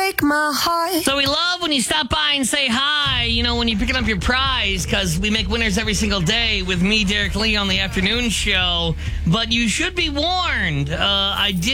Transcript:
break my heart. So we love when you stop by and say hi, you know, when you're picking up your prize, because we make winners every single day with me, Derek Lee, on the afternoon show. But you should be warned. I did